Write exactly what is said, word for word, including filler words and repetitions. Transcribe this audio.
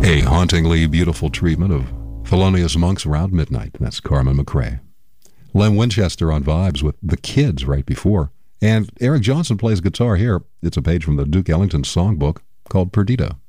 A hauntingly beautiful treatment of Thelonious Monk's Around Midnight. That's Carmen McRae. Len Winchester on vibes with The Kids right before. And Eric Johnson plays guitar here. It's a page from the Duke Ellington songbook called Perdita.